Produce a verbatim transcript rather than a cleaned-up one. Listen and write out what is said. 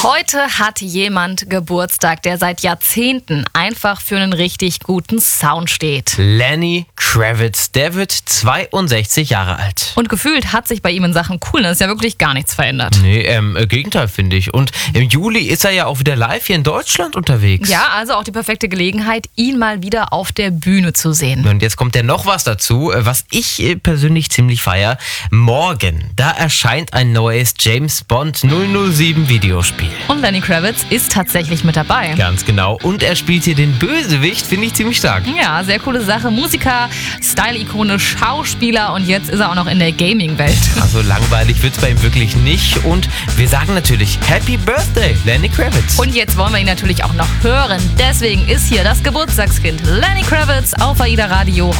Heute hat jemand Geburtstag, der seit Jahrzehnten einfach für einen richtig guten Sound steht. Lenny Kravitz, der wird zweiundsechzig Jahre alt. Und gefühlt hat sich bei ihm in Sachen Coolness ja wirklich gar nichts verändert. Nee, ähm, Gegenteil finde ich. Und im Juli ist er ja auch wieder live hier in Deutschland unterwegs. Ja, also auch die perfekte Gelegenheit, ihn mal wieder auf der Bühne zu sehen. Und jetzt kommt ja noch was dazu, was ich persönlich ziemlich feiere. Morgen, da erscheint ein neues James Bond null null sieben Videospiel. Und Lenny Kravitz ist tatsächlich mit dabei. Ganz genau. Und er spielt hier den Bösewicht, finde ich ziemlich stark. Ja, sehr coole Sache. Musiker, Style-Ikone, Schauspieler und jetzt ist er auch noch in der Gaming-Welt. Also langweilig wird's bei ihm wirklich nicht. Und wir sagen natürlich Happy Birthday, Lenny Kravitz. Und jetzt wollen wir ihn natürlich auch noch hören. Deswegen ist hier das Geburtstagskind Lenny Kravitz auf AIDA Radio